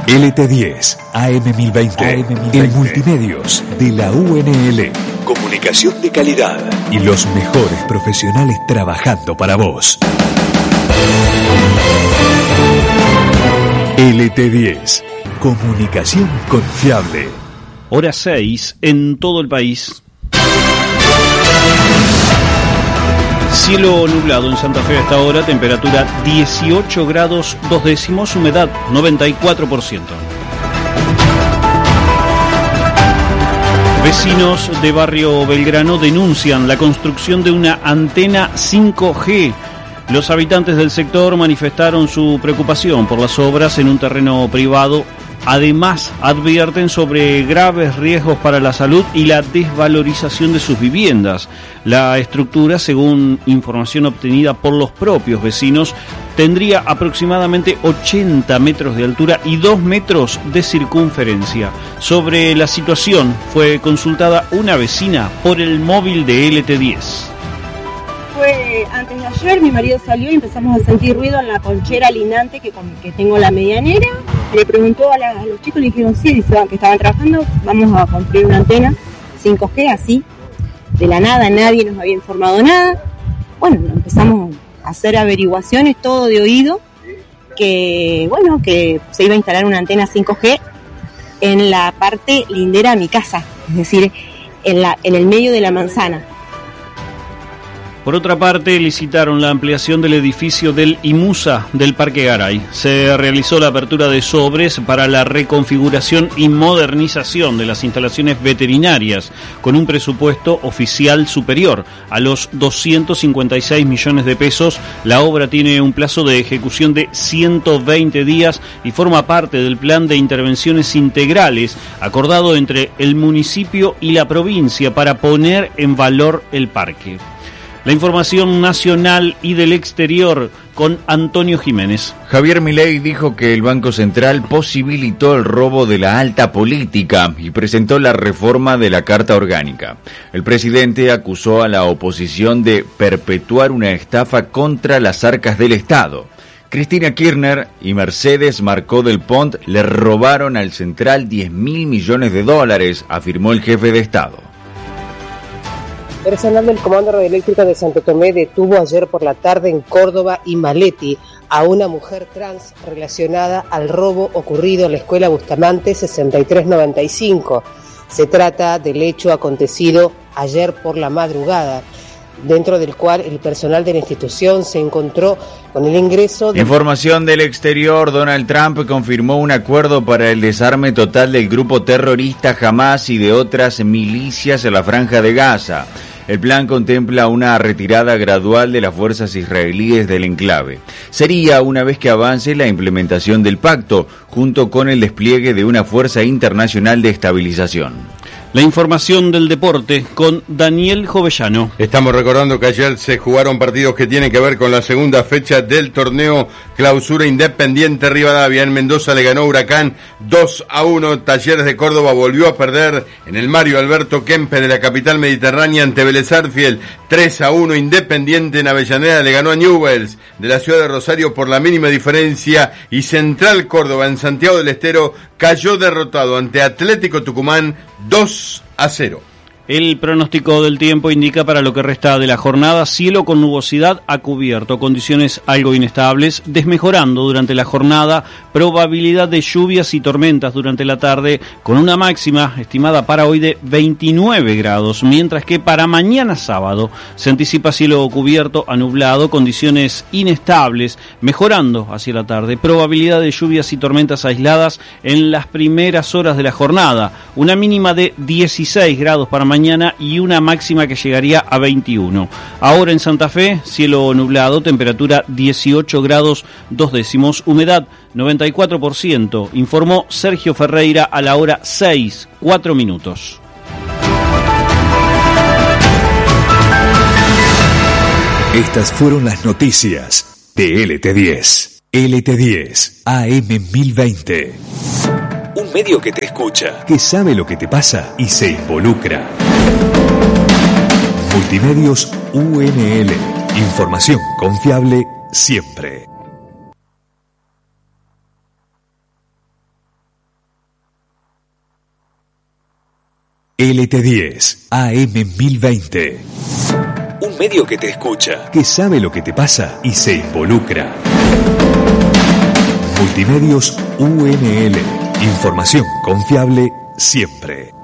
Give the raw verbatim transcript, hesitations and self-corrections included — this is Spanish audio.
L T diez, A M mil veinte, A M mil veinte, el multimedios de la U N L. Comunicación de calidad y los mejores profesionales trabajando para vos. L T diez, comunicación confiable. Hora seis en todo el país. Cielo nublado en Santa Fe a esta hora, temperatura dieciocho grados dos décimos, humedad noventa y cuatro por ciento. Vecinos de Barrio Belgrano denuncian la construcción de una antena cinco G. Los habitantes del sector manifestaron su preocupación por las obras en un terreno privado. Además, advierten sobre graves riesgos para la salud y la desvalorización de sus viviendas. La estructura, según información obtenida por los propios vecinos, tendría aproximadamente ochenta metros de altura y dos metros de circunferencia. Sobre la situación fue consultada una vecina por el móvil de L T diez. Fue antes de ayer, mi marido salió y empezamos a sentir ruido en la conchera lindante que, que tengo en la medianera. Le preguntó a, la, a los chicos, le dijeron sí, dice, que estaban trabajando, vamos a construir una antena cinco G así, de la nada, nadie nos había informado nada. Bueno, empezamos a hacer averiguaciones, todo de oído, que bueno, que se iba a instalar una antena cinco G en la parte lindera de mi casa, es decir, en, la, en el medio de la manzana. Por otra parte, licitaron la ampliación del edificio del IMUSA del Parque Garay. Se realizó la apertura de sobres para la reconfiguración y modernización de las instalaciones veterinarias, con un presupuesto oficial superior a los doscientos cincuenta y seis millones de pesos. La obra tiene un plazo de ejecución de ciento veinte días y forma parte del plan de intervenciones integrales acordado entre el municipio y la provincia para poner en valor el parque. La información nacional y del exterior con Antonio Jiménez. Javier Milei dijo que el Banco Central posibilitó el robo de la alta política y presentó la reforma de la Carta Orgánica. El presidente acusó a la oposición de perpetuar una estafa contra las arcas del Estado. Cristina Kirchner y Mercedes Marcó del Pont le robaron al Central diez mil millones de dólares, afirmó el jefe de Estado. Personal del Comando Radioeléctrico de Santo Tomé detuvo ayer por la tarde en Córdoba y Maleti a una mujer trans relacionada al robo ocurrido en la Escuela Bustamante sesenta y tres noventa y cinco. Se trata del hecho acontecido ayer por la madrugada, dentro del cual el personal de la institución se encontró con el ingreso de... Información del exterior. Donald Trump confirmó un acuerdo para el desarme total del grupo terrorista Hamas y de otras milicias en la Franja de Gaza. El plan contempla una retirada gradual de las fuerzas israelíes del enclave. Sería una vez que avance la implementación del pacto, junto con el despliegue de una fuerza internacional de estabilización. La información del deporte con Daniel Jovellano. Estamos recordando que ayer se jugaron partidos que tienen que ver con la segunda fecha del torneo Clausura. Independiente Rivadavia en Mendoza le ganó Huracán dos a uno. Talleres de Córdoba volvió a perder en el Mario Alberto Kempe de la capital mediterránea ante Vélez Sarsfield tres a uno. Independiente en Avellaneda le ganó a Newell's de la ciudad de Rosario por la mínima diferencia. Y Central Córdoba en Santiago del Estero cayó derrotado ante Atlético Tucumán dos a cero. El pronóstico del tiempo indica para lo que resta de la jornada cielo con nubosidad a cubierto, condiciones algo inestables, desmejorando durante la jornada, probabilidad de lluvias y tormentas durante la tarde, con una máxima estimada para hoy de veintinueve grados, mientras que para mañana sábado se anticipa cielo cubierto a nublado, condiciones inestables, mejorando hacia la tarde, probabilidad de lluvias y tormentas aisladas en las primeras horas de la jornada, una mínima de dieciséis grados para mañana mañana y una máxima que llegaría a veintiuno. Ahora en Santa Fe, cielo nublado, temperatura dieciocho grados dos décimos, humedad noventa y cuatro por ciento, informó Sergio Ferreira a la hora seis, cuatro minutos. Estas fueron las noticias de L T diez. L T diez, A M mil veinte. Un medio que te escucha, que sabe lo que te pasa y se involucra. Multimedios U N L. Información confiable siempre. L T diez, A M mil veinte. Un medio que te escucha, que sabe lo que te pasa y se involucra. Multimedios U N L. Información confiable siempre.